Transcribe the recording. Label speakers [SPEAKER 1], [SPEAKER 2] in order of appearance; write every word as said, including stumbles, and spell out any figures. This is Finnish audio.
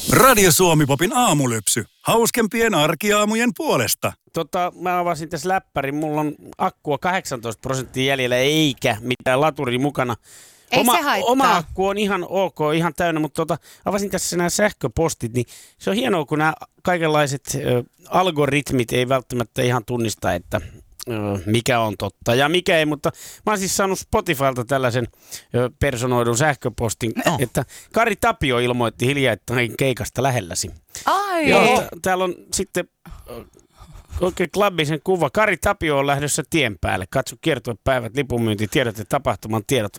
[SPEAKER 1] Radio Suomi-popin aamulypsy. Hauskempien arkiaamujen puolesta.
[SPEAKER 2] Tota, mä avasin tässä läppärin. Mulla on akkua kahdeksantoista prosenttia jäljellä eikä mitään laturi mukana.
[SPEAKER 3] Ei
[SPEAKER 2] oma,
[SPEAKER 3] se haittaa.
[SPEAKER 2] Oma akku on ihan ok, ihan täynnä, mutta tota, avasin tässä nämä sähköpostit, niin se on hienoa, kun nämä kaikenlaiset ö, algoritmit ei välttämättä ihan tunnista, että ö, mikä on totta ja mikä ei, mutta mä oon siis saanut Spotifylta tällaisen ö, personoidun sähköpostin,
[SPEAKER 4] No.
[SPEAKER 2] että Kari Tapio ilmoitti hiljattain keikasta lähelläsi.
[SPEAKER 3] Ai.
[SPEAKER 2] Joo, t- täällä on sitten oikein klabbisen kuva. Kari Tapio on lähdössä tien päälle. Katso kiertuepäivät, lipunmyyntitiedot ja tapahtuman tiedot.